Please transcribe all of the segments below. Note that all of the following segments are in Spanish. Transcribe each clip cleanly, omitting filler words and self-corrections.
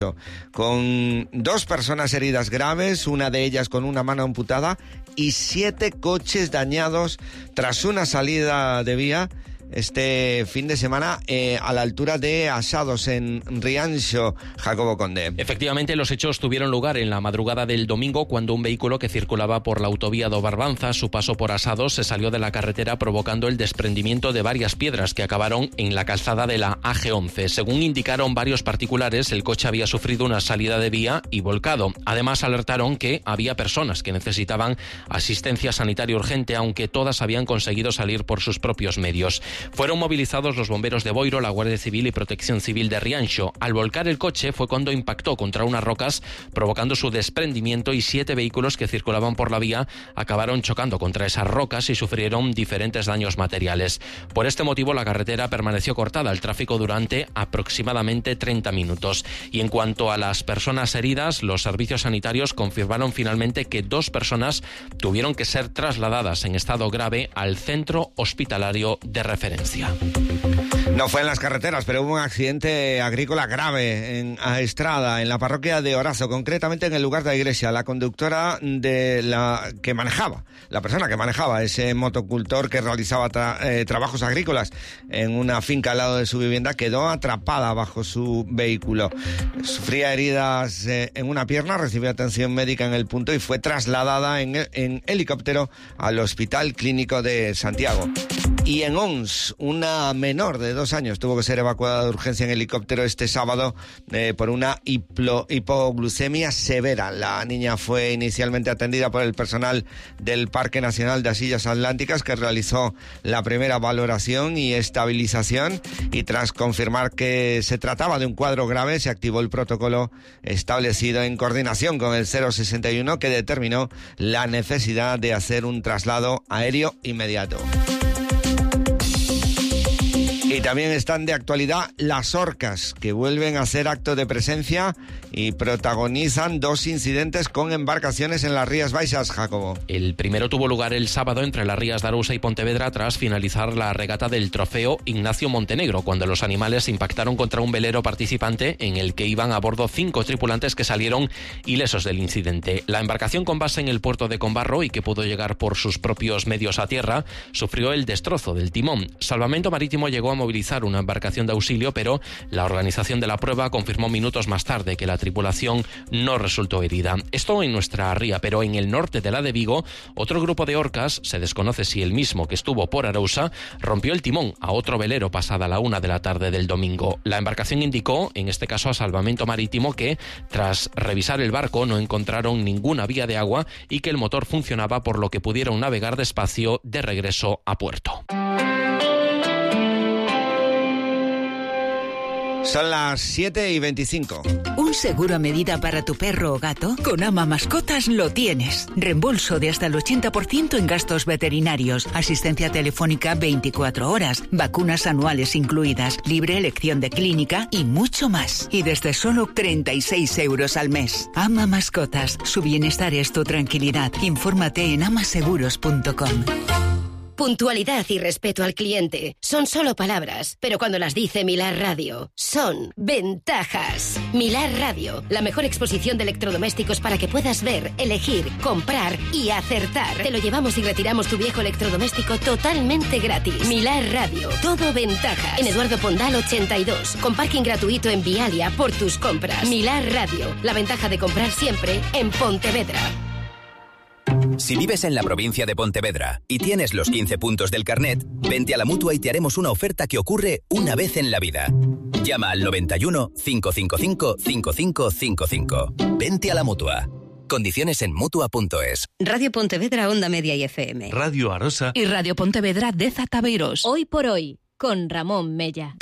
con 2 personas heridas graves, una de ellas con una mano amputada y 7 coches dañados tras una salida de vía este fin de semana a la altura de Asados, en Rianxo, Jacobo Conde. Efectivamente, los hechos tuvieron lugar en la madrugada del domingo, cuando un vehículo que circulaba por la autovía do Barbanza, a su paso por Asados, se salió de la carretera provocando el desprendimiento de varias piedras que acabaron en la calzada de la AG11. Según indicaron varios particulares, el coche había sufrido una salida de vía y volcado. Además, alertaron que había personas que necesitaban asistencia sanitaria urgente, aunque todas habían conseguido salir por sus propios medios. Fueron movilizados los bomberos de Boiro, la Guardia Civil y Protección Civil de Rianxo. Al volcar el coche fue cuando impactó contra unas rocas, provocando su desprendimiento, y 7 vehículos que circulaban por la vía acabaron chocando contra esas rocas y sufrieron diferentes daños materiales. Por este motivo, la carretera permaneció cortada al tráfico durante aproximadamente 30 minutos. Y en cuanto a las personas heridas, los servicios sanitarios confirmaron finalmente que 2 personas tuvieron que ser trasladadas en estado grave al centro hospitalario de referencia. No fue en las carreteras, pero hubo un accidente agrícola grave en Estrada, en la parroquia de Orazo, concretamente en el lugar de la iglesia. La conductora de la persona que manejaba ese motocultor que realizaba trabajos agrícolas en una finca al lado de su vivienda, quedó atrapada bajo su vehículo. Sufría heridas en una pierna, recibió atención médica en el punto y fue trasladada en helicóptero al Hospital Clínico de Santiago. Y en Ons, una menor de 2 años tuvo que ser evacuada de urgencia en helicóptero este sábado por una hipoglucemia severa. La niña fue inicialmente atendida por el personal del Parque Nacional de Asillas Atlánticas, que realizó la primera valoración y estabilización, y tras confirmar que se trataba de un cuadro grave, se activó el protocolo establecido en coordinación con el 061, que determinó la necesidad de hacer un traslado aéreo inmediato. Y también están de actualidad las orcas, que vuelven a hacer acto de presencia y protagonizan 2 incidentes con embarcaciones en las Rías Baixas, Jacobo. El primero tuvo lugar el sábado entre las Rías de Arousa y Pontevedra, tras finalizar la regata del trofeo Ignacio Montenegro, cuando los animales impactaron contra un velero participante en el que iban a bordo 5 tripulantes que salieron ilesos del incidente. La embarcación, con base en el puerto de Combarro y que pudo llegar por sus propios medios a tierra, sufrió el destrozo del timón. Salvamento Marítimo llegó a movilizar una embarcación de auxilio, pero la organización de la prueba confirmó minutos más tarde que la tripulación no resultó herida. Esto en nuestra ría, pero en el norte de la de Vigo, otro grupo de orcas, se desconoce si el mismo que estuvo por Arousa, rompió el timón a otro velero pasada la 1 de la tarde del domingo. La embarcación indicó, en este caso a Salvamento Marítimo, que tras revisar el barco no encontraron ninguna vía de agua y que el motor funcionaba, por lo que pudieron navegar despacio de regreso a puerto. Son las 7:25. ¿Un seguro a medida para tu perro o gato? Con Ama Mascotas lo tienes. Reembolso de hasta el 80% en gastos veterinarios, asistencia telefónica 24 horas, vacunas anuales incluidas, libre elección de clínica y mucho más. Y desde solo 36 euros al mes. Ama Mascotas. Su bienestar es tu tranquilidad. Infórmate en amaseguros.com. Puntualidad y respeto al cliente son solo palabras, pero cuando las dice Milar Radio, son ventajas. Milar Radio, la mejor exposición de electrodomésticos para que puedas ver, elegir, comprar y acertar. Te lo llevamos y retiramos tu viejo electrodoméstico totalmente gratis. Milar Radio, todo ventajas. En Eduardo Pondal 82, con parking gratuito en Vialia por tus compras. Milar Radio, la ventaja de comprar siempre en Pontevedra. Si vives en la provincia de Pontevedra y tienes los 15 puntos del carnet, vente a la Mutua y te haremos una oferta que ocurre una vez en la vida. Llama al 91 555 5555. Vente a la Mutua. Condiciones en Mutua.es. Radio Pontevedra, Onda Media y FM. Radio Arosa. Y Radio Pontevedra de Zataveiros. Hoy por hoy, con Ramón Mella.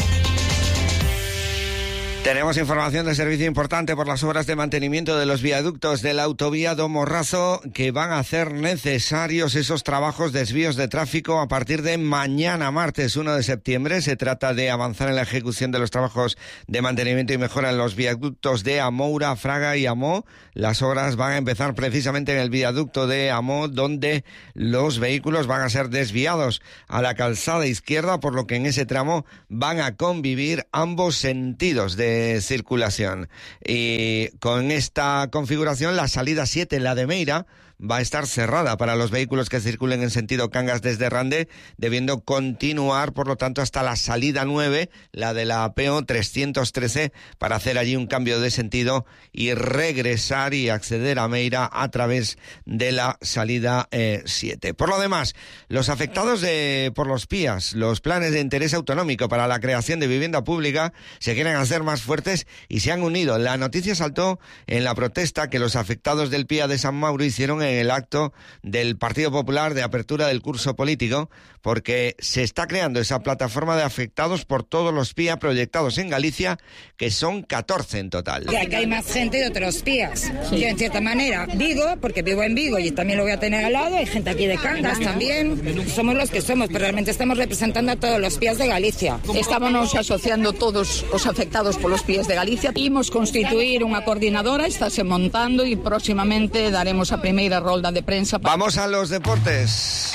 Tenemos información de servicio importante por las obras de mantenimiento de los viaductos de la autovía do Morrazo, que van a hacer necesarios esos trabajos, desvíos de tráfico, a partir de mañana, martes 1 de septiembre. Se trata de avanzar en la ejecución de los trabajos de mantenimiento y mejora en los viaductos de Amoura, Fraga y Amó. Las obras van a empezar precisamente en el viaducto de Amó, donde los vehículos van a ser desviados a la calzada izquierda, por lo que en ese tramo van a convivir ambos sentidos de de circulación. Y con esta configuración, la salida 7, la de Meira, va a estar cerrada para los vehículos que circulen en sentido Cangas desde Rande, debiendo continuar, por lo tanto, hasta la salida 9, la de la APO 313, para hacer allí un cambio de sentido y regresar y acceder a Meira a través de la salida 7. Por lo demás, los afectados por los PIAs, los planes de interés autonómico para la creación de vivienda pública, se quieren hacer más fuertes y se han unido. La noticia saltó en la protesta que los afectados del PIA de San Mauro hicieron en el acto del Partido Popular de apertura del curso político, porque se está creando esa plataforma de afectados por todos los PIA proyectados en Galicia, que son 14 en total. Ya que hay más gente de otros PIAs. Sí. Yo, en cierta manera, Vigo, porque vivo en Vigo y también lo voy a tener al lado, hay gente aquí de Cangas también, somos los que somos, pero realmente estamos representando a todos los PIAs de Galicia. Estábamos asociando todos os afectados polos PIAs de Galicia. Imos constituir unha coordinadora, estáse montando e próximamente daremos a primeira rolda de prensa. Vamos a los deportes.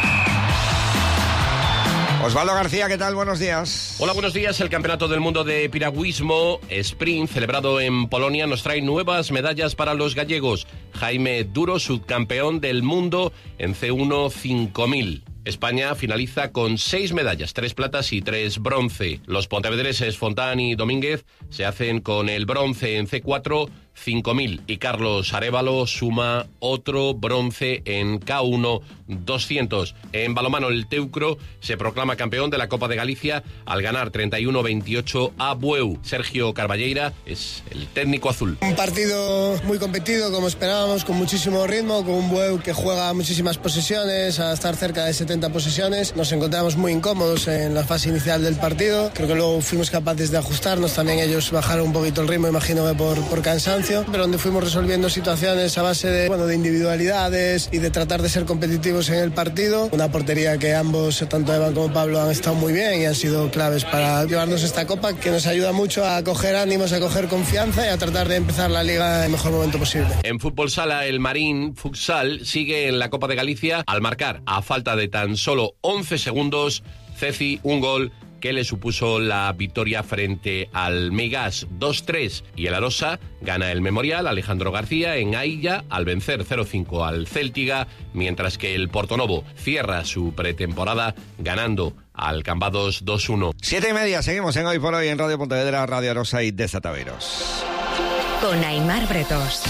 Osvaldo García, ¿qué tal? Buenos días. Hola, buenos días. El Campeonato del Mundo de Piragüismo Sprint, celebrado en Polonia, nos trae nuevas medallas para los gallegos. Jaime Duro, subcampeón del mundo en C1 5000. España finaliza con 6 medallas, 3 platas y 3 bronce. Los pontevedreses Fontán y Domínguez se hacen con el bronce en C4 5000 y Carlos Arévalo suma otro bronce en K1 200. En balonmano, el Teucro se proclama campeón de la Copa de Galicia al ganar 31-28 a Bueu. Sergio Carballeira es el técnico azul. Un partido muy competido, como esperábamos, con muchísimo ritmo, con un Bueu que juega muchísimas posesiones, a estar cerca de 70 posesiones. Nos encontramos muy incómodos en la fase inicial del partido. Creo que luego fuimos capaces de ajustarnos. También ellos bajaron un poquito el ritmo, imagino que por cansancio, pero donde fuimos resolviendo situaciones a base de individualidades y de tratar de ser competitivos en el partido. Una portería que ambos, tanto Evan como Pablo, han estado muy bien y han sido claves para llevarnos esta copa, que nos ayuda mucho a coger ánimos, a coger confianza y a tratar de empezar la liga en el mejor momento posible. En fútbol sala, el Marín Futsal sigue en la Copa de Galicia al marcar, a falta de tan solo 11 segundos, Ceci un gol que le supuso la victoria frente al Megas 2-3, y el Arosa gana el Memorial Alejandro García en Ailla al vencer 0-5 al Céltiga, mientras que el Portonovo cierra su pretemporada ganando al Cambados 2-1. 7:30, seguimos en Hoy por Hoy en Radio Pontevedra, Radio Arosa y Desataveros. Con Aimar Bretos.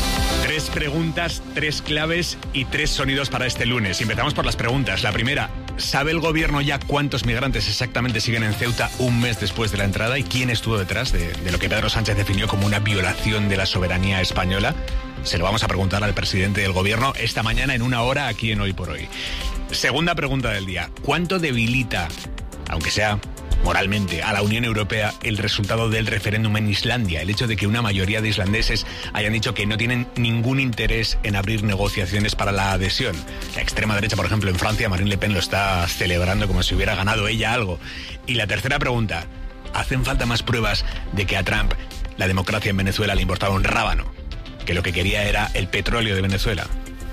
3 preguntas, 3 claves y 3 sonidos para este lunes. Empezamos por las preguntas. La primera, ¿sabe el gobierno ya cuántos migrantes exactamente siguen en Ceuta un mes después de la entrada y quién estuvo detrás de lo que Pedro Sánchez definió como una violación de la soberanía española? Se lo vamos a preguntar al presidente del gobierno esta mañana en 1 hora aquí en Hoy por Hoy. Segunda pregunta del día, ¿cuánto debilita, aunque sea moralmente, a la Unión Europea el resultado del referéndum en Islandia? El hecho de que una mayoría de islandeses hayan dicho que no tienen ningún interés en abrir negociaciones para la adhesión. La extrema derecha, por ejemplo, en Francia, Marine Le Pen lo está celebrando como si hubiera ganado ella algo. Y la tercera pregunta, ¿hacen falta más pruebas de que a Trump la democracia en Venezuela le importaba un rábano? Que lo que quería era el petróleo de Venezuela.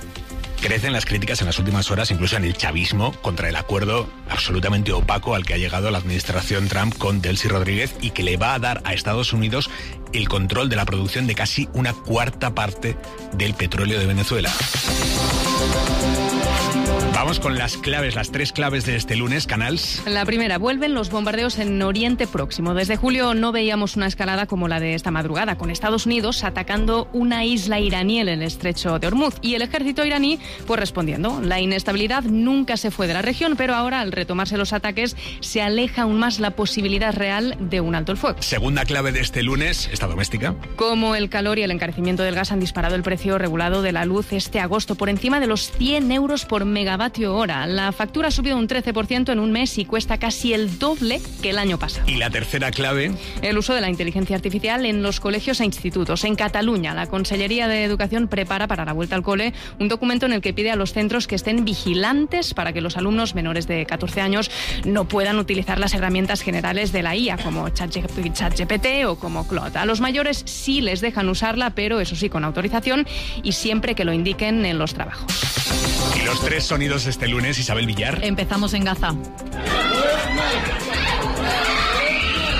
Crecen las críticas en las últimas horas, incluso en el chavismo, contra el acuerdo absolutamente opaco al que ha llegado la administración Trump con Delcy Rodríguez y que le va a dar a Estados Unidos el control de la producción de casi 1/4 parte del petróleo de Venezuela. Vamos con las claves, las 3 claves de este lunes, Canals. La primera, vuelven los bombardeos en Oriente Próximo. Desde julio no veíamos una escalada como la de esta madrugada, con Estados Unidos atacando una isla iraní en el estrecho de Hormuz y el ejército iraní pues respondiendo. La inestabilidad nunca se fue de la región, pero ahora al retomarse los ataques se aleja aún más la posibilidad real de un alto el fuego. Segunda clave de este lunes, esta doméstica. Como el calor y el encarecimiento del gas han disparado el precio regulado de la luz este agosto por encima de los 100 euros por megavatio hora. La factura ha subido un 13% en un mes y cuesta casi el doble que el año pasado. Y la tercera clave, el uso de la inteligencia artificial en los colegios e institutos. En Cataluña, la Consellería de Educación prepara para la vuelta al cole un documento en el que pide a los centros que estén vigilantes para que los alumnos menores de 14 años no puedan utilizar las herramientas generales de la IA, como ChatGPT o como Claude. A los mayores sí les dejan usarla, pero eso sí, con autorización y siempre que lo indiquen en los trabajos. Y los 3 sonidos este lunes, Isabel Villar. Empezamos en Gaza.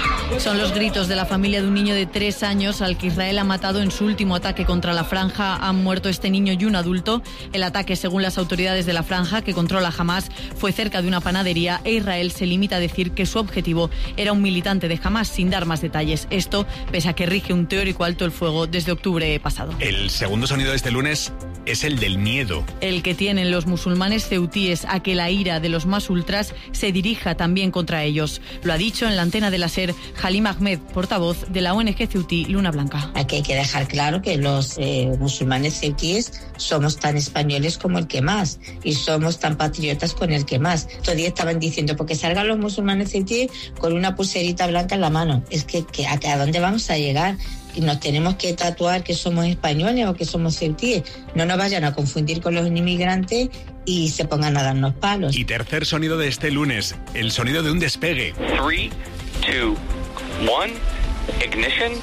Son los gritos de la familia de un niño de 3 años al que Israel ha matado en su último ataque contra la franja. Han muerto este niño y un adulto. El ataque, según las autoridades de la franja que controla Hamás, fue cerca de una panadería e Israel se limita a decir que su objetivo era un militante de Hamás, sin dar más detalles. Esto pese a que rige un teórico alto el fuego desde octubre pasado. El segundo sonido de este lunes es el del miedo. El que tienen los musulmanes ceutíes a que la ira de los más ultras se dirija también contra ellos. Lo ha dicho en la antena de la SER Halim Ahmed, portavoz de la ONG ceutí Luna Blanca. Aquí hay que dejar claro que los musulmanes ceutíes somos tan españoles como el que más y somos tan patriotas con el que más. Todavía estaban diciendo, porque salgan los musulmanes ceutíes con una pulserita blanca en la mano. Es que ¿a dónde vamos a llegar? Y nos tenemos que tatuar que somos españoles o que somos ceutíes. No nos vayan a confundir con los inmigrantes y se pongan a darnos palos. Y tercer sonido de este lunes, el sonido de un despegue. 3, 2, 1, ignition.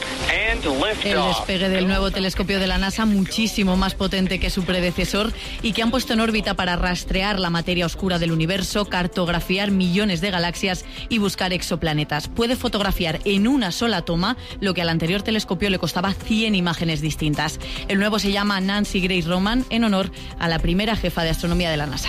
El despegue del nuevo telescopio de la NASA, muchísimo más potente que su predecesor y que han puesto en órbita para rastrear la materia oscura del universo, cartografiar millones de galaxias y buscar exoplanetas. Puede fotografiar en una sola toma lo que al anterior telescopio le costaba 100 imágenes distintas. El nuevo se llama Nancy Grace Roman, en honor a la primera jefa de astronomía de la NASA.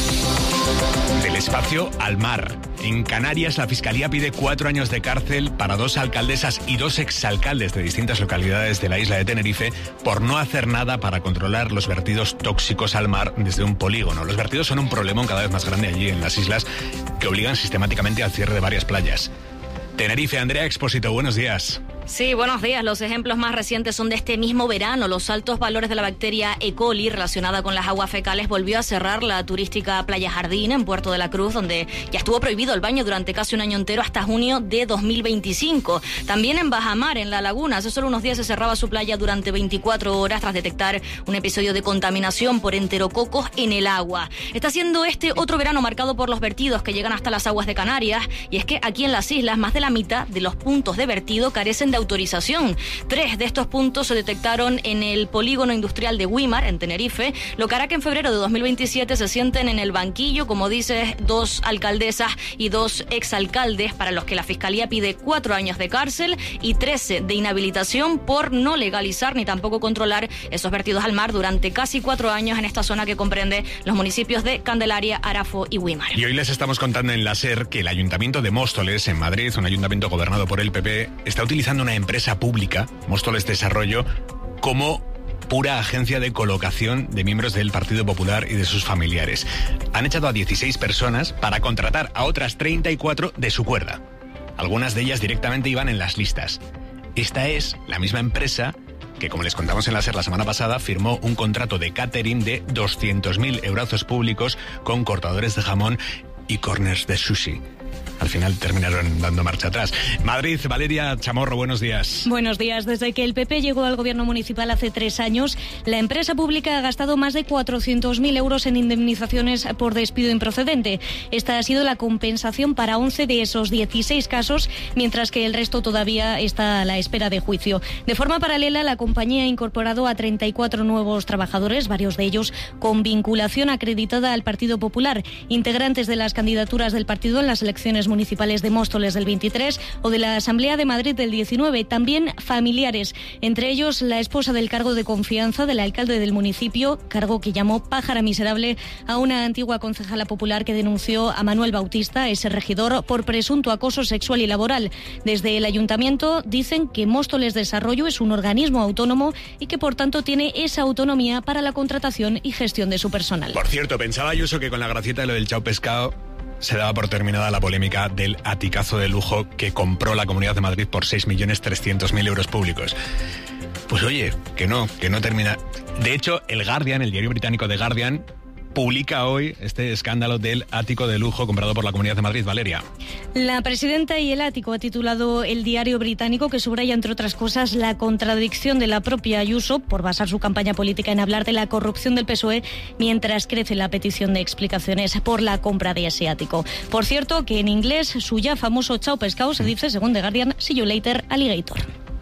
Del espacio al mar. En Canarias, la Fiscalía pide 4 años de cárcel para 2 alcaldesas y 2 exalcaldes de distintas localidades de la isla de Tenerife por no hacer nada para controlar los vertidos tóxicos al mar desde un polígono. Los vertidos son un problemón cada vez más grande allí en las islas que obligan sistemáticamente al cierre de varias playas. Tenerife, Andrea Expósito, buenos días. Sí, buenos días. Los ejemplos más recientes son de este mismo verano. Los altos valores de la bacteria E. coli relacionada con las aguas fecales volvió a cerrar la turística Playa Jardín en Puerto de la Cruz, donde ya estuvo prohibido el baño durante casi un año entero hasta junio de 2025. También en Bajamar, en La Laguna, hace solo unos días se cerraba su playa durante 24 horas tras detectar un episodio de contaminación por enterococos en el agua. Está siendo este otro verano marcado por los vertidos que llegan hasta las aguas de Canarias, y es que aquí en las islas más de la mitad de los puntos de vertido carecen de autorización. 3 de estos puntos se detectaron en el polígono industrial de Güímar, en Tenerife, lo que hará que en febrero de 2027 se sienten en el banquillo, como dices, 2 alcaldesas y 2 exalcaldes para los que la Fiscalía pide 4 años de cárcel y 13 de inhabilitación por no legalizar ni tampoco controlar esos vertidos al mar durante casi 4 años en esta zona que comprende los municipios de Candelaria, Arafo y Güímar. Y hoy les estamos contando en la SER que el Ayuntamiento de Móstoles, en Madrid, un ayuntamiento gobernado por el PP, está utilizando una empresa pública, Móstoles Desarrollo, como pura agencia de colocación de miembros del Partido Popular y de sus familiares. Han echado a 16 personas para contratar a otras 34 de su cuerda. Algunas de ellas directamente iban en las listas. Esta es la misma empresa que, como les contamos en la SER la semana pasada, firmó un contrato de catering de 200.000 euros públicos con cortadores de jamón y corners de sushi. Al final terminaron dando marcha atrás. Madrid, Valeria Chamorro, buenos días. Buenos días. Desde que el PP llegó al gobierno municipal hace 3 años, la empresa pública ha gastado más de 400.000 euros en indemnizaciones por despido improcedente. Esta ha sido la compensación para 11 de esos 16 casos, mientras que el resto todavía está a la espera de juicio. De forma paralela, la compañía ha incorporado a 34 nuevos trabajadores, varios de ellos con vinculación acreditada al Partido Popular, integrantes de las candidaturas del partido en las elecciones municipales de Móstoles del 23 o de la Asamblea de Madrid del 19, también familiares, entre ellos la esposa del cargo de confianza del alcalde del municipio, cargo que llamó pájara miserable a una antigua concejala popular que denunció a Manuel Bautista, ese regidor, por presunto acoso sexual y laboral. Desde el ayuntamiento dicen que Móstoles Desarrollo es un organismo autónomo y que por tanto tiene esa autonomía para la contratación y gestión de su personal. Por cierto, pensaba Ayuso que con la gracieta de lo del chao pescado se daba por terminada la polémica del aticazo de lujo que compró la Comunidad de Madrid por 6.300.000 euros públicos. Pues oye, que no termina. De hecho, el Guardian, el diario británico The Guardian, publica hoy este escándalo del ático de lujo comprado por la Comunidad de Madrid. Valeria. La presidenta y el ático ha titulado el diario británico, que subraya, entre otras cosas, la contradicción de la propia Ayuso por basar su campaña política en hablar de la corrupción del PSOE, mientras crece la petición de explicaciones por la compra de ese ático. Por cierto, que en inglés su ya famoso chao pescado se dice, según The Guardian, see you later, alligator.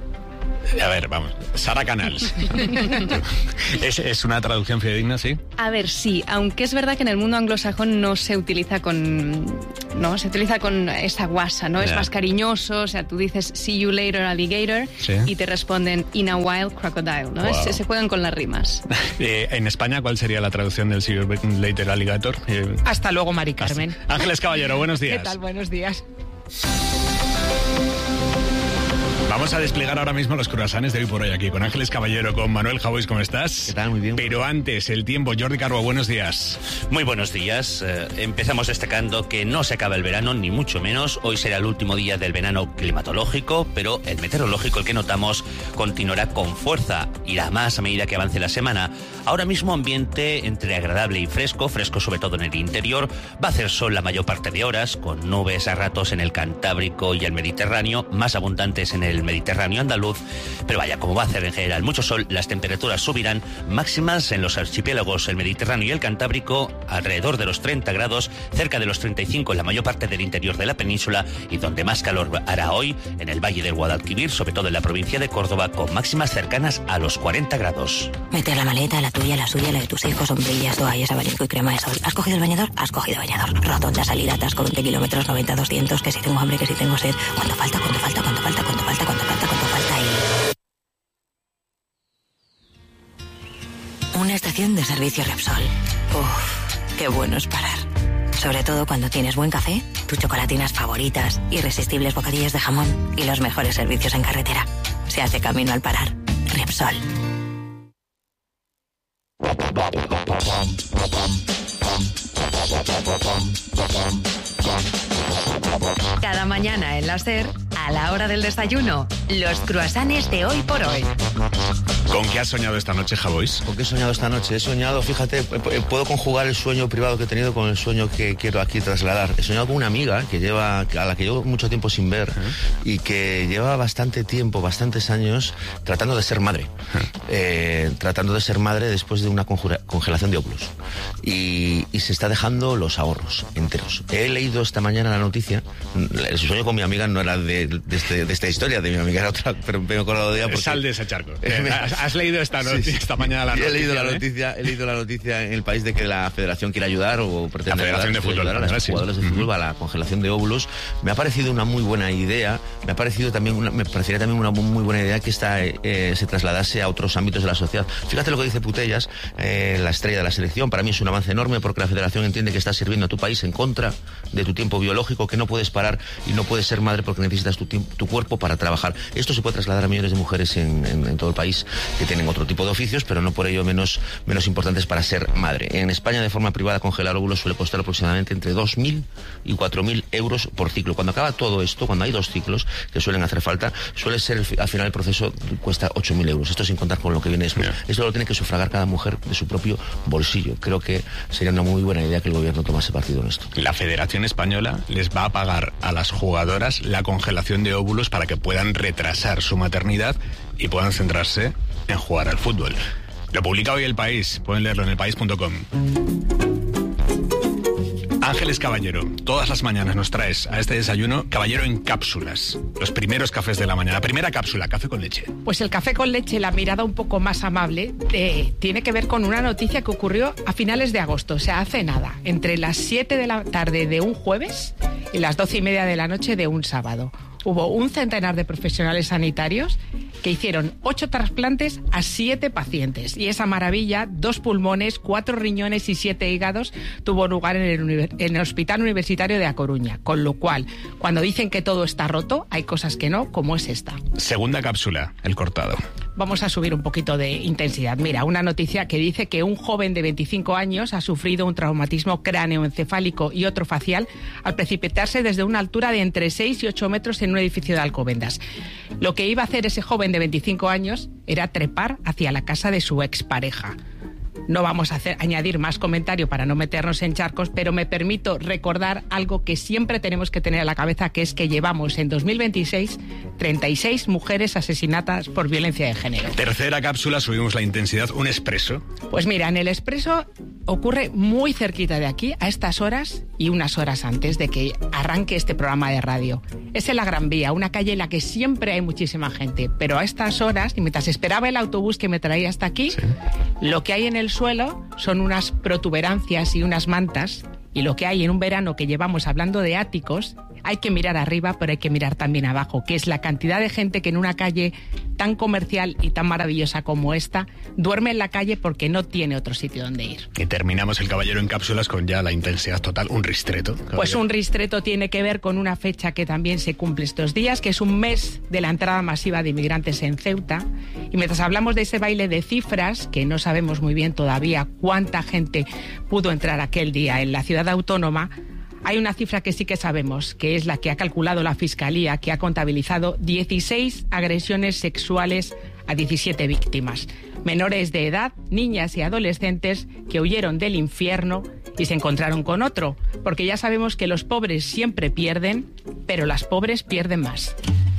A ver, vamos. Sara Canals. ¿Es una traducción fidedigna, sí? A ver, sí. Aunque es verdad que en el mundo anglosajón no se utiliza con ¿no? Se utiliza con esa guasa, ¿no? Es más cariñoso, o sea, tú dices see you later alligator y te responden in a while crocodile, ¿no? Wow. Se juegan con las rimas. En España, ¿cuál sería la traducción del see you later alligator? Hasta luego, Mari Carmen. Ángeles Caballero, buenos días. ¿Qué tal? Buenos días. Vamos a desplegar ahora mismo los croissants de hoy por hoy aquí con Ángeles Caballero, con Manuel Javois, ¿cómo estás? ¿Qué tal? Muy bien. Pero antes, el tiempo. Jordi Carbo, buenos días. Muy buenos días. Empezamos destacando que no se acaba el verano, ni mucho menos. Hoy será el último día del verano climatológico, pero el meteorológico, el que notamos, continuará con fuerza. Irá más a medida que avance la semana. Ahora mismo ambiente entre agradable y fresco sobre todo en el interior. Va a hacer sol la mayor parte de horas, con nubes a ratos en el Cantábrico y el Mediterráneo, más abundantes en el Mediterráneo andaluz, pero vaya, como va a hacer en general mucho sol, las temperaturas subirán, máximas en los archipiélagos, el Mediterráneo y el Cantábrico, alrededor de los 30 grados, cerca de los 35 en la mayor parte del interior de la península, y donde más calor hará hoy, en el Valle del Guadalquivir, sobre todo en la provincia de Córdoba, con máximas cercanas a los 40 grados. Meter la maleta, la tuya, la suya, la de tus hijos, sombrillas, toallas, abanico y crema de sol. ¿Has cogido el bañador? Has cogido bañador. Rotonda, salida, atasco, 20 kilómetros, 90, 200, que si tengo hambre, que si tengo sed. ¿Cuánto falta? ¿Cuánto falta? ¿Cuánto falta? ¿Cuánto falta? ¿Cuánto falta? ¿Cuánto falta? Y... Una estación de servicio Repsol. Uf, qué bueno es parar. Sobre todo cuando tienes buen café, tus chocolatinas favoritas, irresistibles bocadillos de jamón y los mejores servicios en carretera. Se hace camino al parar. Repsol. Cada mañana en la SER, a la hora del desayuno, los croissants de hoy por hoy. ¿Con qué has soñado esta noche, Javois? ¿Con qué he soñado esta noche? He soñado, fíjate, puedo conjugar el sueño privado que he tenido con el sueño que quiero aquí trasladar. He soñado con una amiga a la que llevo mucho tiempo sin ver y que lleva bastante tiempo, bastantes años, tratando de ser madre. Tratando de ser madre después de una congelación de óvulos. Y se está dejando los ahorros enteros. He leído esta mañana la noticia. El sueño con mi amiga no era de esta historia, de mi amiga era otra, pero me he acordado de ella porque... Sal de ese charco. ¿Has leído esta mañana la noticia? He leído la noticia en El País de que la Federación quiere ayudar o pretende ayudar a los jugadores de fútbol a la congelación de óvulos. Me ha parecido una muy buena idea. Me parecería también una muy buena idea que esta se trasladase a otros ámbitos de la sociedad. Fíjate lo que dice Putellas, la estrella de la selección. Para mí es un avance enorme porque la Federación entiende que estás sirviendo a tu país en contra de tu tiempo biológico, que no puedes parar y no puedes ser madre porque necesitas tu cuerpo para trabajar. Esto se puede trasladar a millones de mujeres en todo el país que tienen otro tipo de oficios, pero no por ello menos importantes para ser madre. En España, de forma privada, congelar óvulos suele costar aproximadamente entre 2.000 y 4.000 euros por ciclo. Cuando acaba todo esto, cuando hay 2 ciclos que suelen hacer falta, suele ser al final el proceso cuesta 8.000 euros. Esto sin contar con lo que viene después. Esto lo tiene que sufragar cada mujer de su propio bolsillo. Creo que sería una muy buena idea que el gobierno tomase partido en esto. La Federación Española les va a pagar a las jugadoras la congelación de óvulos para que puedan retrasar su maternidad y puedan centrarse en jugar al fútbol. Lo publica hoy El País, pueden leerlo en elpaís.com. Ángeles Caballero, todas las mañanas nos traes a este desayuno Caballero en cápsulas, los primeros cafés de la mañana. La primera cápsula, café con leche. Pues el café con leche, la mirada un poco más amable, tiene que ver con una noticia que ocurrió a finales de agosto, o sea, hace nada, entre las 7 de la tarde de un jueves y las 12:30 de la noche de un sábado. Hubo un centenar de profesionales sanitarios que hicieron 8 trasplantes a 7 pacientes. Y esa maravilla, 2 pulmones, 4 riñones y 7 hígados, tuvo lugar en el Hospital Universitario de A Coruña. Con lo cual, cuando dicen que todo está roto, hay cosas que no, como es esta. Segunda cápsula, el cortado. Vamos a subir un poquito de intensidad. Mira, una noticia que dice que un joven de 25 años ha sufrido un traumatismo cráneoencefálico y otro facial al precipitarse desde una altura de entre 6 y 8 metros en un edificio de Alcobendas. Lo que iba a hacer ese joven de 25 años era trepar hacia la casa de su expareja. No vamos a añadir más comentario para no meternos en charcos, pero me permito recordar algo que siempre tenemos que tener a la cabeza, que es que llevamos en 2026 36 mujeres asesinadas por violencia de género. Tercera cápsula, subimos la intensidad, un expreso. Pues mira, en el expreso ocurre muy cerquita de aquí, a estas horas y unas horas antes de que arranque este programa de radio. Es en la Gran Vía, una calle en la que siempre hay muchísima gente, pero a estas horas, y mientras esperaba el autobús que me traía hasta aquí, lo que hay en el suelo son unas protuberancias y unas mantas Y lo que hay en un verano que llevamos hablando de áticos, hay que mirar arriba, pero hay que mirar también abajo, que es la cantidad de gente que en una calle tan comercial y tan maravillosa como esta duerme en la calle porque no tiene otro sitio donde ir. Y terminamos el Caballero en cápsulas con ya la intensidad total, un ristreto. Caballero. Pues un ristreto tiene que ver con una fecha que también se cumple estos días, que es un mes de la entrada masiva de inmigrantes en Ceuta. Y mientras hablamos de ese baile de cifras, que no sabemos muy bien todavía cuánta gente pudo entrar aquel día en la ciudad autónoma, hay una cifra que sí que sabemos, que es la que ha calculado la Fiscalía, que ha contabilizado 16 agresiones sexuales a 17 víctimas. Menores de edad, niñas y adolescentes que huyeron del infierno y se encontraron con otro. Porque ya sabemos que los pobres siempre pierden, pero las pobres pierden más.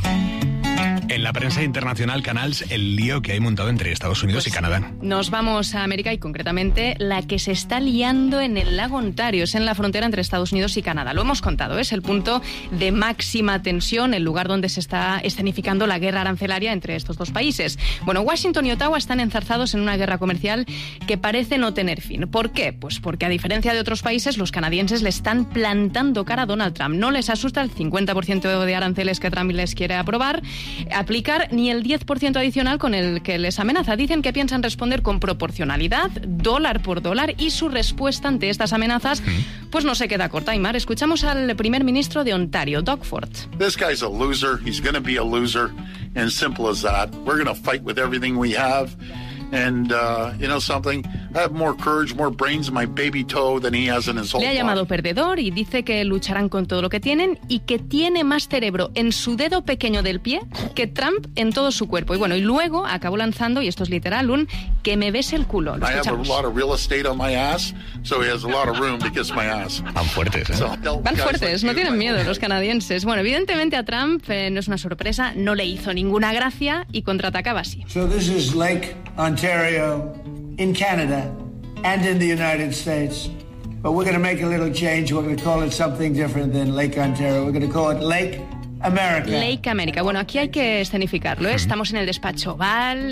En la prensa internacional, Canals, el lío que hay montado entre Estados Unidos y Canadá. Nos vamos a América y concretamente la que se está liando en el lago Ontario, es en la frontera entre Estados Unidos y Canadá. Lo hemos contado, es el punto de máxima tensión, el lugar donde se está escenificando la guerra arancelaria entre estos dos países. Bueno, Washington y Ottawa están enzarzados en una guerra comercial que parece no tener fin. ¿Por qué? Pues porque a diferencia de otros países, los canadienses le están plantando cara a Donald Trump. No les asusta el 50% de aranceles que Trump les quiere aprobar, aplicar ni el 10% adicional con el que les amenaza. Dicen que piensan responder con proporcionalidad, dólar por dólar, y su respuesta ante estas amenazas pues no se queda corta. Aymar, escuchamos al primer ministro de Ontario, Doug Ford. This guy's a loser. He's going to be a loser. And simple as that. We're going to fight with everything we have. And, you know something, I have more courage, more brains in my baby toe than he has in his whole Le ha llamado perdedor y dice que lucharán con todo lo que tienen y que tiene más cerebro en su dedo pequeño del pie que Trump en todo su cuerpo. Y bueno, y luego acabó lanzando, y esto es literal, un que me bese el culo. Lo escuchamos. I have a lot of real estate on my ass, so he has a lot of room to kiss my ass. Van fuertes, ¿eh? Van fuertes, no tienen miedo los canadienses. Bueno, evidentemente a Trump no es una sorpresa, no le hizo ninguna gracia y contraatacaba así. So this is Lake Ontario in Canada and in the United States. But we're going to make a little change. We're going to call it something different than Lake Ontario. We're going to call it Lake America. Lake America. Bueno, aquí hay que escenificarlo, ¿eh? Estamos en el despacho Oval,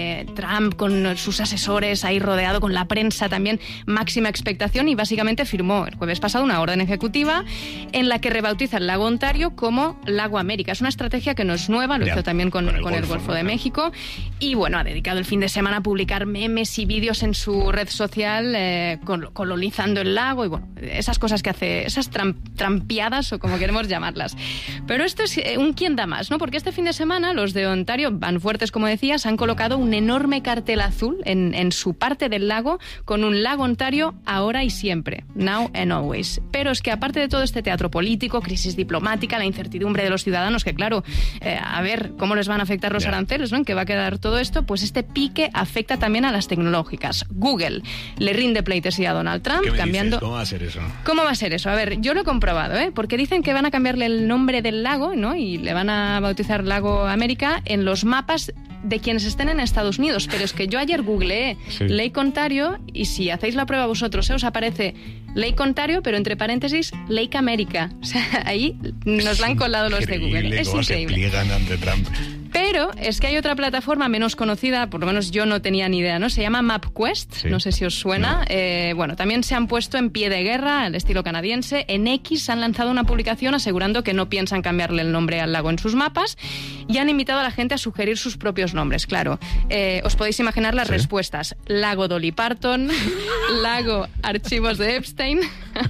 Trump con sus asesores ahí rodeado, con la prensa también, máxima expectación, y básicamente firmó el jueves pasado una orden ejecutiva en la que rebautiza el lago Ontario como Lago América. Es una estrategia que no es nueva, lo hizo también con el Golfo de México, y bueno, ha dedicado el fin de semana a publicar memes y vídeos en su red social colonizando el lago y bueno, esas cosas que hace, esas trampiadas o como queremos llamarlas. Pero esto es un quién da más, ¿no? Porque este fin de semana los de Ontario, van fuertes como decías, han colocado un enorme cartel azul en su parte del lago con un Lago Ontario ahora y siempre, now and always. Pero es que aparte de todo este teatro político, crisis diplomática, la incertidumbre de los ciudadanos, que claro, a ver cómo les van a afectar los aranceles, ¿no? ¿En qué va a quedar todo esto? Pues este pique afecta también a las tecnológicas. Google le rinde pleitesía a Donald Trump cambiando... ¿Cómo va a ser eso? ¿Cómo va a ser eso? A ver, yo lo he comprobado, porque dicen que van a cambiarle el nombre del lago, ¿no? Y le van a bautizar Lago América en los mapas de quienes estén en Estados Unidos. Pero es que yo ayer googleé Lake Ontario y si hacéis la prueba vosotros, os aparece Lake Ontario, pero entre paréntesis Lake America. O sea, ahí nos la han colado los de Google. Es increíble. Se pliegan ante Trump. Pero es que hay otra plataforma menos conocida, por lo menos yo no tenía ni idea, ¿no? Se llama MapQuest, no sé si os suena. No. Bueno, también se han puesto en pie de guerra, al estilo canadiense. En X han lanzado una publicación asegurando que no piensan cambiarle el nombre al lago en sus mapas y han invitado a la gente a sugerir sus propios nombres, claro. Os podéis imaginar las respuestas. Lago Dolly Parton, Lago Archivos de Epstein,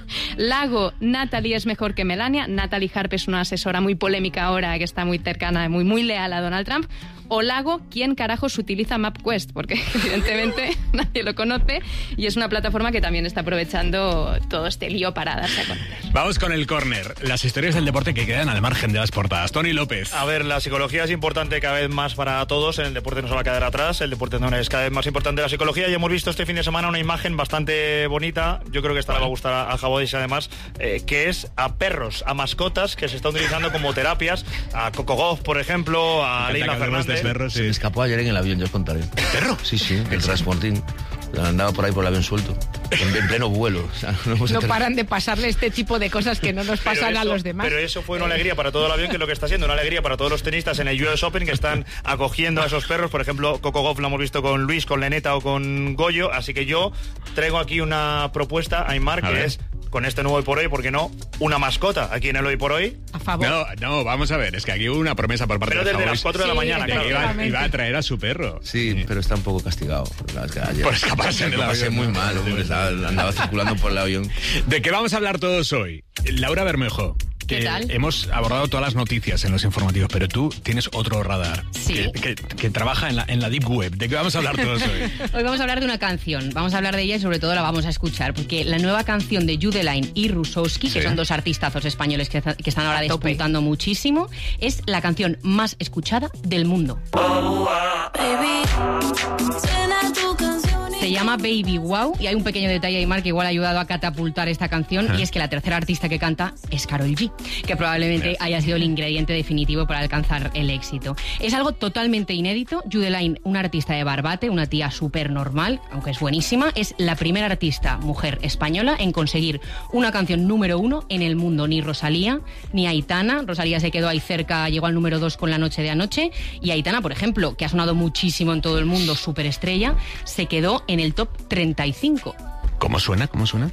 Lago Natalie es mejor que Melania. Natalie Harp es una asesora muy polémica ahora, que está muy cercana, muy leal a Donald Trump. O Lago, ¿quién carajos utiliza MapQuest? Porque evidentemente nadie lo conoce y es una plataforma que también está aprovechando todo este lío para darse a conocer. Vamos con el córner. Las historias del deporte que quedan al margen de las portadas. Tony López. A ver, la psicología es importante cada vez más para todos. En el deporte no se va a quedar atrás. El deporte no es cada vez más importante la psicología. Y hemos visto este fin de semana una imagen bastante bonita. Yo creo que esta le va a gustar a Jabodis además, que es a perros, a mascotas que se están utilizando como terapias. A Coco Gauff, por ejemplo, a Leila Fernández. Se me escapó ayer en el avión, yo os contaré. ¿El perro? Sí, el transportín. Andaba por ahí por el avión suelto, en pleno vuelo. O sea, no paran de pasarle este tipo de cosas que no nos pasan a los demás. Pero eso fue una alegría para todo el avión, que es lo que está siendo una alegría para todos los tenistas en el US Open, que están acogiendo a esos perros. Por ejemplo, Coco Gauff lo hemos visto con Luis, con Leneta o con Goyo. Así que yo traigo aquí una propuesta, Aymar, que es con este nuevo Hoy por Hoy, ¿por qué no? Una mascota aquí en el Hoy por Hoy. A favor. No, vamos a ver, es que aquí hubo una promesa por parte pero de desde las 4 de la mañana, de claro. que iba a traer a su perro. Sí, pero está un poco castigado. Por escaparse en el avión. Pasé muy mal, hombre, andaba circulando por el avión. ¿De qué vamos a hablar todos hoy? Laura Bermejo. ¿Qué tal? Hemos abordado todas las noticias en los informativos, pero tú tienes otro radar. Sí. Que trabaja en la Deep Web. ¿De qué vamos a hablar todos hoy? Hoy vamos a hablar de una canción. Vamos a hablar de ella y sobre todo la vamos a escuchar, porque la nueva canción de Judeline y Rusowski, que son dos artistazos españoles que están ahora disputando muchísimo, es la canción más escuchada del mundo. Se llama Baby Wow y hay un pequeño detalle, Aymar, que igual ha ayudado a catapultar esta canción, y es que la tercera artista que canta es Karol G, que probablemente haya sido el ingrediente definitivo para alcanzar el éxito. Es algo totalmente inédito. Judeline, una artista de Barbate, una tía súper normal, aunque es buenísima, es la primera artista mujer española en conseguir una canción número 1 en el mundo. Ni Rosalía, ni Aitana. Rosalía se quedó ahí cerca, llegó al número 2 con La Noche de Anoche, y Aitana, por ejemplo, que ha sonado muchísimo en todo el mundo, superestrella, se quedó en el top 35. ¿Cómo suena? ¿Cómo suena?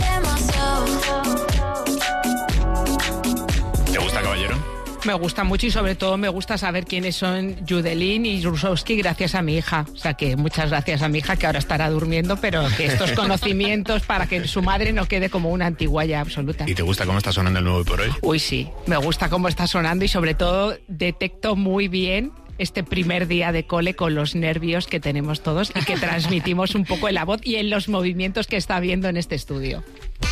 ¿Te gusta, caballero? Me gusta mucho y sobre todo me gusta saber quiénes son Judeline y Rusowski gracias a mi hija. O sea que muchas gracias a mi hija, que ahora estará durmiendo, pero que estos conocimientos para que su madre no quede como una antiguaya absoluta. ¿Y te gusta cómo está sonando el nuevo Hoy por Hoy? Uy, sí, me gusta cómo está sonando y sobre todo detecto muy bien este primer día de cole con los nervios que tenemos todos y que transmitimos un poco en la voz y en los movimientos que está habiendo en este estudio.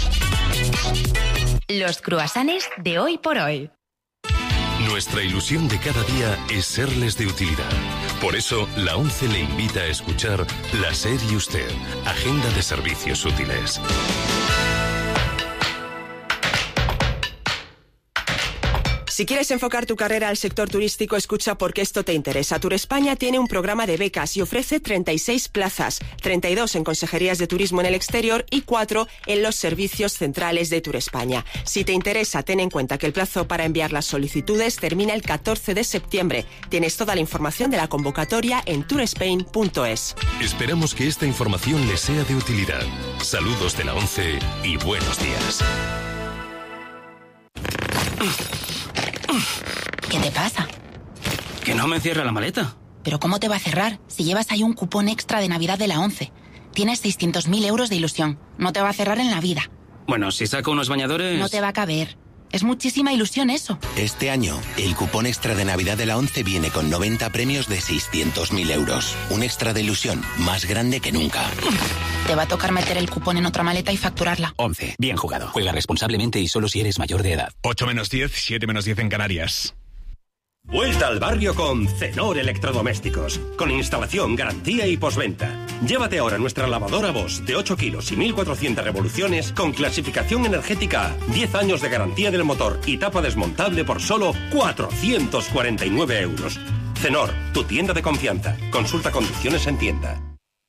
Los croissants de Hoy por Hoy. Nuestra ilusión de cada día es serles de utilidad. Por eso, la ONCE le invita a escuchar La SER y Usted, Agenda de Servicios Útiles. Si quieres enfocar tu carrera al sector turístico, escucha porque esto te interesa. Turespaña tiene un programa de becas y ofrece 36 plazas, 32 en consejerías de turismo en el exterior y 4 en los servicios centrales de Turespaña. Si te interesa, ten en cuenta que el plazo para enviar las solicitudes termina el 14 de septiembre. Tienes toda la información de la convocatoria en tourspain.es. Esperamos que esta información les sea de utilidad. Saludos de la ONCE y buenos días. ¿Qué te pasa? Que no me cierra la maleta. ¿Pero cómo te va a cerrar si llevas ahí un cupón extra de Navidad de la ONCE? Tienes 600.000 euros de ilusión. No te va a cerrar en la vida. Bueno, si saco unos bañadores... No te va a caber. Es muchísima ilusión eso. Este año, el cupón extra de Navidad de la ONCE viene con 90 premios de 600.000 euros. Un extra de ilusión más grande que nunca. Te va a tocar meter el cupón en otra maleta y facturarla. 11. Bien jugado. Juega responsablemente y solo si eres mayor de edad. 8 menos 10, 7 menos 10 en Canarias. Vuelta al barrio con Cenor Electrodomésticos, con instalación, garantía y postventa. Llévate ahora nuestra lavadora Bosch de 8 kilos y 1.400 revoluciones con clasificación energética A, 10 años de garantía del motor y tapa desmontable por solo 449 euros. Cenor, tu tienda de confianza. Consulta condiciones en tienda.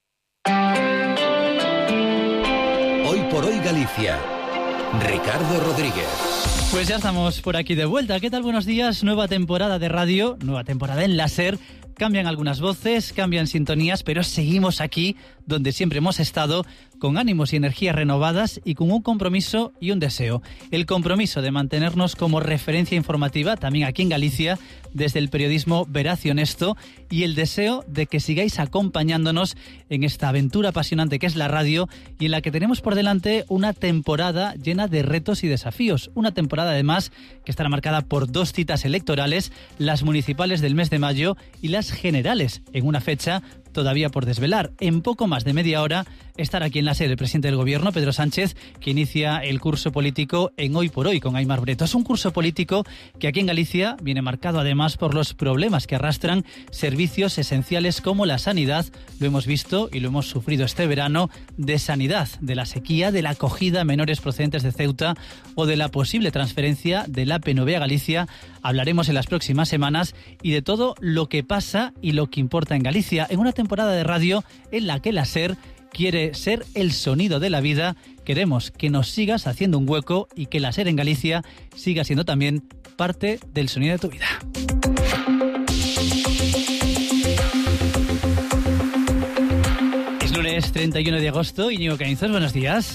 Hoy por Hoy Galicia. Ricardo Rodríguez. Pues ya estamos por aquí de vuelta. ¿Qué tal? Buenos días. Nueva temporada de radio, nueva temporada en la SER. Cambian algunas voces, cambian sintonías, pero seguimos aquí donde siempre hemos estado, con ánimos y energías renovadas y con un compromiso y un deseo. El compromiso de mantenernos como referencia informativa, también aquí en Galicia, desde el periodismo veraz y honesto, y el deseo de que sigáis acompañándonos en esta aventura apasionante que es la radio y en la que tenemos por delante una temporada llena de retos y desafíos. Una temporada, además, que estará marcada por 2 citas electorales, las municipales del mes de mayo y las generales, en una fecha todavía por desvelar. En poco más de media hora estará aquí en la SER el presidente del Gobierno, Pedro Sánchez, que inicia el curso político en Hoy por Hoy con Aymar Breto. Es un curso político que aquí en Galicia viene marcado además por los problemas que arrastran servicios esenciales como la sanidad. Lo hemos visto y lo hemos sufrido este verano, de sanidad, de la sequía, de la acogida a menores procedentes de Ceuta o de la posible transferencia del APNV a Galicia. Hablaremos en las próximas semanas y de todo lo que pasa y lo que importa en Galicia, en una temporada de radio en la que la SER quiere ser el sonido de la vida. Queremos que nos sigas haciendo un hueco y que la SER en Galicia siga siendo también parte del sonido de tu vida. Es lunes 31 de agosto. Íñigo Caínzos, buenos días.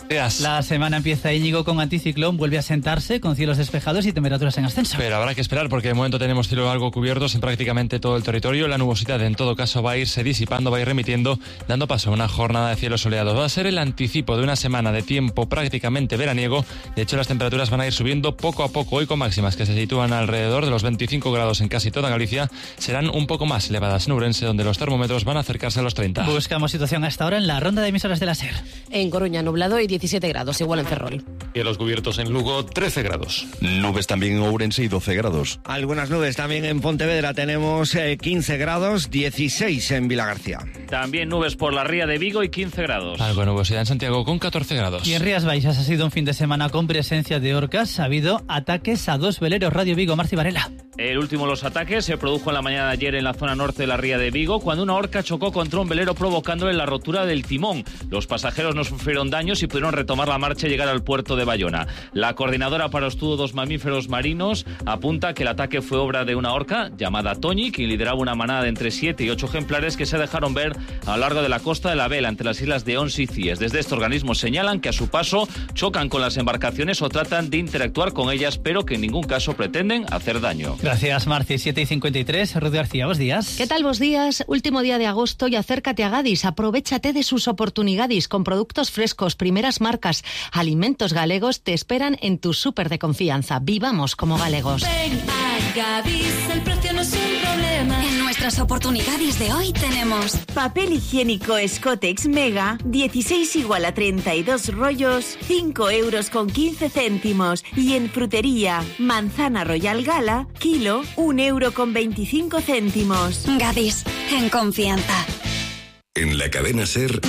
La semana empieza, Íñigo, con anticiclón, vuelve a sentarse con cielos despejados y temperaturas en ascenso. Pero habrá que esperar porque de momento tenemos cielos algo cubiertos en prácticamente todo el territorio. La nubosidad en todo caso va a irse disipando, va a ir remitiendo, dando paso a una jornada de cielos soleados. Va a ser el anticipo de una semana de tiempo prácticamente veraniego. De hecho, las temperaturas van a ir subiendo poco a poco. Hoy con máximas que se sitúan alrededor de los 25 grados en casi toda Galicia, serán un poco más elevadas en Ourense, donde los termómetros van a acercarse a los 30. Buscamos situación a esta hora en la ronda de emisoras de la SER. En Coruña, nublado y 17 grados, igual en Ferrol. Y a los cubiertos en Lugo, 13 grados. Nubes también en Ourense y 12 grados. Algunas nubes también en Pontevedra, tenemos 15 grados, 16 en Vilagarcía. También nubes por la ría de Vigo y 15 grados. Algo de nubosidad en Santiago con 14 grados. Y en Rías Baixas ha sido un fin de semana con presencia de orcas. Ha habido ataques a 2 veleros. Radio Vigo, Marci Varela. El último de los ataques se produjo en la mañana de ayer en la zona norte de la ría de Vigo, cuando una orca chocó contra un velero provocándole la rotura del timón. Los pasajeros no sufrieron daños y pudieron retomar la marcha y llegar al puerto de Bayona. La coordinadora para estudios mamíferos marinos apunta que el ataque fue obra de una orca llamada Toñi, que lideraba una manada de entre 7 y 8 ejemplares que se dejaron ver a lo largo de la costa de la Vela, entre las islas de Ons y Cíes. Desde este organismo señalan que a su paso chocan con las embarcaciones o tratan de interactuar con ellas, pero que en ningún caso pretenden hacer daño. Gracias, Marci. 7:53. Ruth García, buenos días. ¿Qué tal, vos días? Último día de agosto y acércate a Gadis. Aprovechate de sus oportunidades con productos frescos, primeras marcas, alimentos galegos te esperan en tu súper de confianza. Vivamos como galegos. Ven a Gadis, el precio no es un problema. En nuestras oportunidades de hoy tenemos papel higiénico Scotex Mega, 16 igual a 32 rollos, 5,15 €. Y en frutería, manzana Royal Gala, kilo, 1,25 €. Gadis, en confianza. En la cadena SER...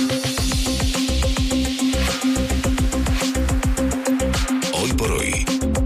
Hoy por hoy.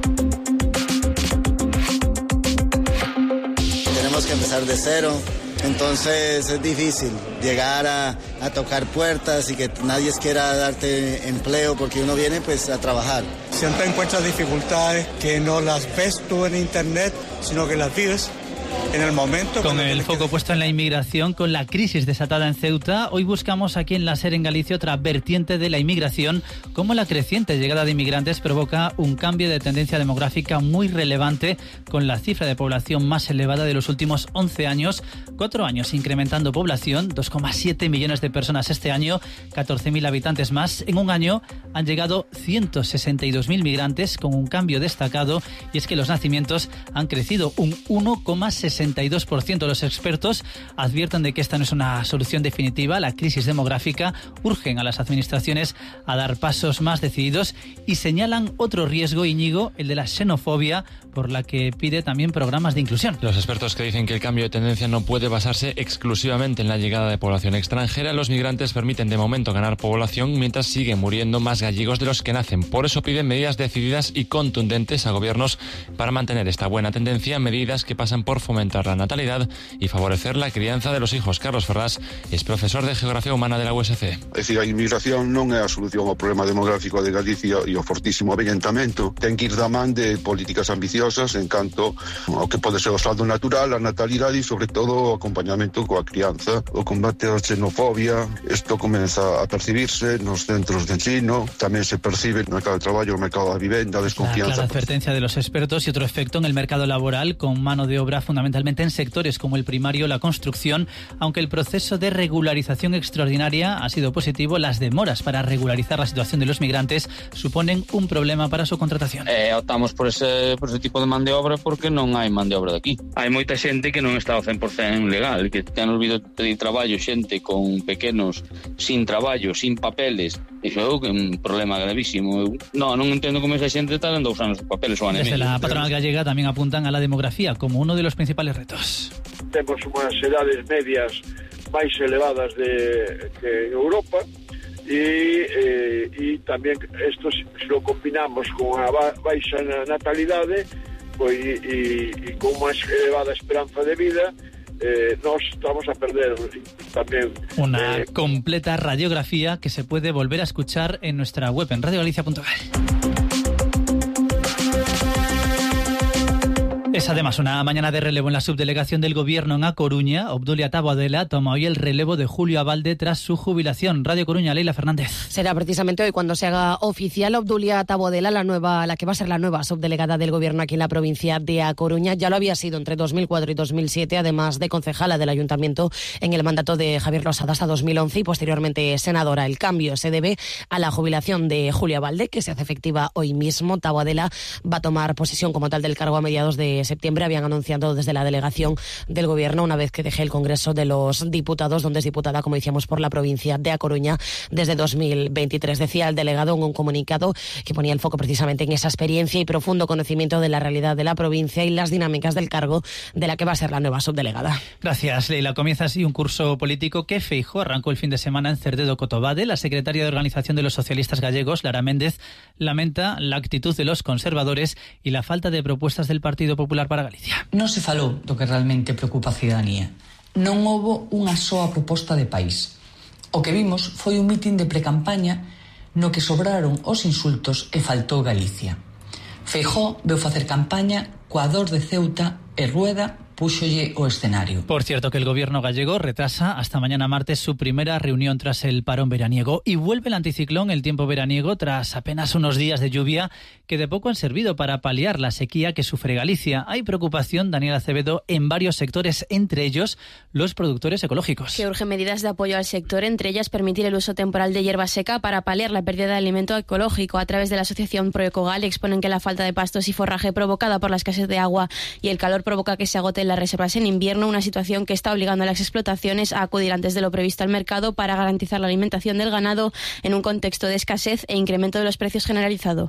Tenemos que empezar de cero, entonces es difícil llegar a tocar puertas y que nadie quiera darte empleo porque uno viene pues a trabajar. Siempre encuentras dificultades que no las ves tú en internet, sino que las vives en el momento. Con el foco puesto en la inmigración, con la crisis desatada en Ceuta, hoy buscamos aquí en la SER en Galicia otra vertiente de la inmigración, cómo la creciente llegada de inmigrantes provoca un cambio de tendencia demográfica muy relevante, con la cifra de población más elevada de los últimos 11 años, 4 años incrementando población, 2,7 millones de personas este año, 14.000 habitantes más. En un año han llegado 162.000 migrantes, con un cambio destacado, y es que los nacimientos han crecido un 1,62%. Los expertos advierten de que esta no es una solución definitiva. La crisis demográfica urgen a las administraciones a dar pasos más decididos y señalan otro riesgo, Íñigo, el de la xenofobia, por la que pide también programas de inclusión. Los expertos que dicen que el cambio de tendencia no puede basarse exclusivamente en la llegada de población extranjera. Los migrantes permiten de momento ganar población mientras siguen muriendo más gallegos de los que nacen. Por eso piden medidas decididas y contundentes a gobiernos para mantener esta buena tendencia, medidas que pasan por fomentar la natalidad y favorecer la crianza de los hijos. Carlos Ferrás es profesor de Geografía Humana de la USC. É dicir, a inmigración non é a solución ao problema demográfico de Galicia e ao fortísimo avellentamento. Ten que ir da man de políticas ambiciosas en canto ao que pode ser o saldo natural, a natalidade e, sobre todo, o acompañamento coa crianza, o combate á xenofobia. Isto comeza a percibirse nos centros de ensino, tamén se percibe no mercado de traballo, no mercado da vivenda, desconfianza. La advertencia de los expertos y otro efecto en el mercado laboral, con mano de obra fundamentalmente en sectores como el primario, la construcción. Aunque el proceso de regularización extraordinaria ha sido positivo, las demoras para regularizar la situación de los migrantes suponen un problema para su contratación. Optamos por ese tipo de man de obra porque non hai man de obra de aquí. Hai moita xente que non está ao 100% legal, que ten olvido de traballo, xente con pequenos, sin traballo, sin papeles. Iso é un problema gravísimo. Non entendo como esa xente está dando 2 anos de papeles ou ano e medio. Desde la patronal gallega tamén apuntan a la demografía como uno de los principales retos. Temos unhas edades medias máis elevadas que Europa e tamén isto se lo combinamos con a baixa natalidade e con máis elevada esperanza de vida, nos estamos a perder tamén una completa radiografía que se puede volver a escuchar en nuestra web en radiogalicia.gal. Es además una mañana de relevo en la subdelegación del Gobierno en A Coruña. Obdulia Taboadela toma hoy el relevo de Julio Abalde tras su jubilación. Radio Coruña, Leila Fernández. Será precisamente hoy cuando se haga oficial Obdulia Taboadela, la que va a ser la nueva subdelegada del Gobierno aquí en la provincia de A Coruña. Ya lo había sido entre 2004 y 2007, además de concejala del Ayuntamiento en el mandato de Javier Losada hasta 2011 y posteriormente senadora. El cambio se debe a la jubilación de Julio Abalde, que se hace efectiva hoy mismo. Taboadela va a tomar posesión como tal del cargo a mediados de septiembre. Habían anunciado desde la delegación del Gobierno una vez que deje el Congreso de los Diputados, donde es diputada, como decíamos, por la provincia de A Coruña desde 2023. Decía el delegado en un comunicado que ponía el foco precisamente en esa experiencia y profundo conocimiento de la realidad de la provincia y las dinámicas del cargo de la que va a ser la nueva subdelegada. Gracias, Leila. Comienza así un curso político que Feijóo arrancó el fin de semana en Cerdedo Cotobade. La secretaria de Organización de los Socialistas Gallegos, Lara Méndez, lamenta la actitud de los conservadores y la falta de propuestas del Partido Popular para Galicia. Non se falou do que realmente preocupa a cidadanía. Non houbo unha soa proposta de país. O que vimos foi un mitin de precampaña no que sobraron os insultos e faltou Galicia. Feijóo veu facer campaña coa dor de Ceuta e Rueda púxolle o escenario. Por cierto, que el Gobierno gallego retrasa hasta mañana martes su primera reunión tras el parón veraniego y vuelve el anticiclón, el tiempo veraniego, tras apenas unos días de lluvia que de poco han servido para paliar la sequía que sufre Galicia. Hay preocupación, Daniel Acevedo, en varios sectores, entre ellos los productores ecológicos. Que urgen medidas de apoyo al sector, entre ellas permitir el uso temporal de hierba seca para paliar la pérdida de alimento ecológico. A través de la asociación Proecogal exponen que la falta de pastos y forraje provocada por la escasez de agua y el calor provoca que se agoten las reservas en invierno, una situación que está obligando a las explotaciones a acudir antes de lo previsto al mercado para garantizar la alimentación del ganado en un contexto de escasez e incremento de los precios generalizado.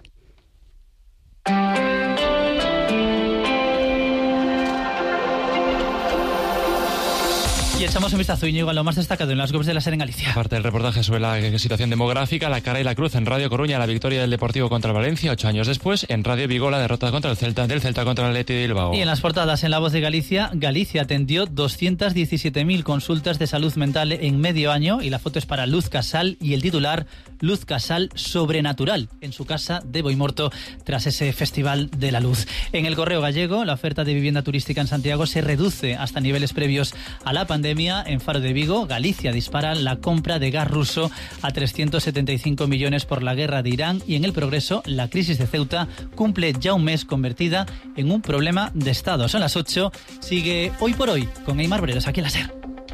Y echamos un vistazo, Íñigo, a lo más destacado en las webs de la SER en Galicia. Aparte del reportaje sobre la situación demográfica, la cara y la cruz en Radio Coruña, la victoria del Deportivo contra el Valencia, 8 años después. En Radio Vigo, la derrota contra el Celta, del Celta contra el Athletic de Bilbao. Y en las portadas, en La Voz de Galicia, Galicia atendió 217.000 consultas de salud mental en medio año, y la foto es para Luz Casal y el titular, Luz Casal sobrenatural, en su casa de Boimorto tras ese Festival de la Luz. En el Correo Gallego, la oferta de vivienda turística en Santiago se reduce hasta niveles previos a la pandemia. En Faro de Vigo, Galicia dispara la compra de gas ruso a 375 millones por la guerra de Irán, y en El Progreso, la crisis de Ceuta cumple ya un mes convertida en un problema de Estado. Son las 8, sigue Hoy por Hoy con Aimar Bredos aquí en la SER.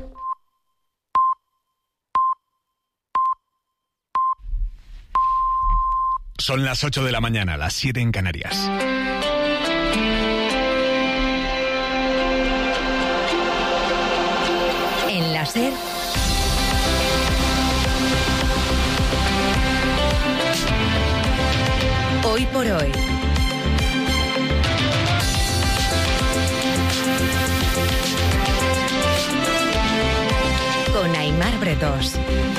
Son las 8 de la mañana, las 7 en Canarias. En la SER, Hoy por Hoy. Con Aimar Bretos.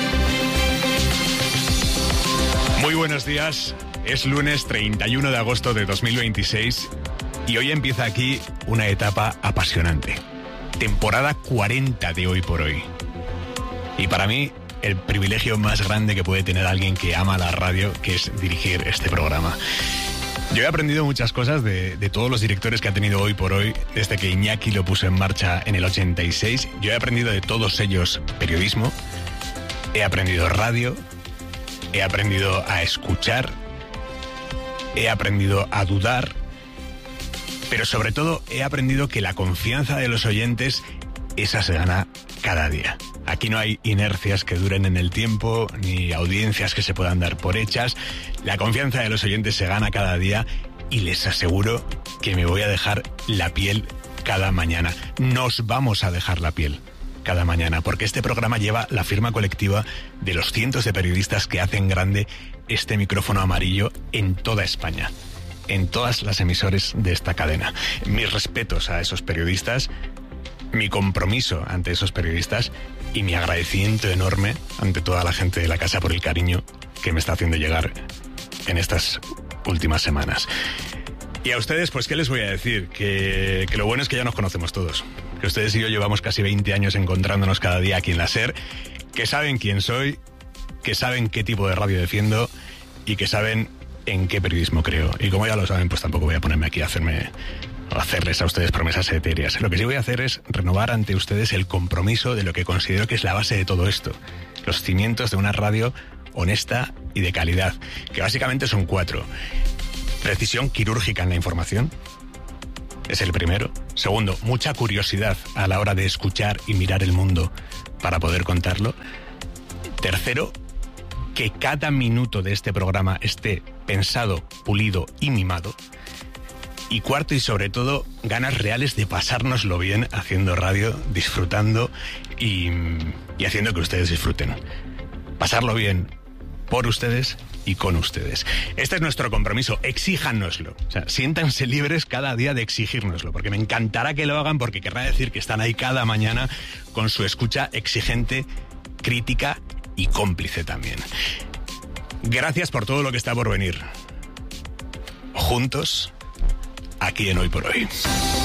Muy buenos días, es lunes 31 de agosto de 2026 y hoy empieza aquí una etapa apasionante. Temporada 40 de Hoy por Hoy. Y para mí, el privilegio más grande que puede tener alguien que ama la radio, que es dirigir este programa. Yo he aprendido muchas cosas de todos los directores que ha tenido Hoy por Hoy, desde que Iñaki lo puso en marcha en el 86. Yo he aprendido de todos ellos periodismo, he aprendido radio, he aprendido a escuchar, he aprendido a dudar, pero sobre todo he aprendido que la confianza de los oyentes, esa se gana cada día. Aquí no hay inercias que duren en el tiempo, ni audiencias que se puedan dar por hechas. La confianza de los oyentes se gana cada día y les aseguro que me voy a dejar la piel cada mañana. Nos vamos a dejar la piel cada mañana, porque este programa lleva la firma colectiva de los cientos de periodistas que hacen grande este micrófono amarillo en toda España, en todas las emisoras de esta cadena. Mis respetos a esos periodistas, mi compromiso ante esos periodistas y mi agradecimiento enorme ante toda la gente de la casa por el cariño que me está haciendo llegar en estas últimas semanas. Y a ustedes, pues, ¿qué les voy a decir? Que lo bueno es que ya nos conocemos todos. Que ustedes y yo llevamos casi 20 años encontrándonos cada día aquí en la SER, que saben quién soy, que saben qué tipo de radio defiendo y que saben en qué periodismo creo. Y como ya lo saben, pues tampoco voy a ponerme aquí a hacerme hacerles a ustedes promesas etéreas. Lo que sí voy a hacer es renovar ante ustedes el compromiso de lo que considero que es la base de todo esto. Los cimientos de una radio honesta y de calidad, que básicamente son 4. Precisión quirúrgica en la información. Es el primero. Segundo, mucha curiosidad a la hora de escuchar y mirar el mundo para poder contarlo. Tercero, que cada minuto de este programa esté pensado, pulido y mimado. Y cuarto y sobre todo, ganas reales de pasárnoslo bien haciendo radio, disfrutando y haciendo que ustedes disfruten. Pasarlo bien por ustedes y con ustedes. Este es nuestro compromiso, exíjanoslo. O sea, siéntanse libres cada día de exigírnoslo, porque me encantará que lo hagan, porque querrá decir que están ahí cada mañana con su escucha exigente, crítica y cómplice también. Gracias por todo lo que está por venir. Juntos, aquí en Hoy por Hoy.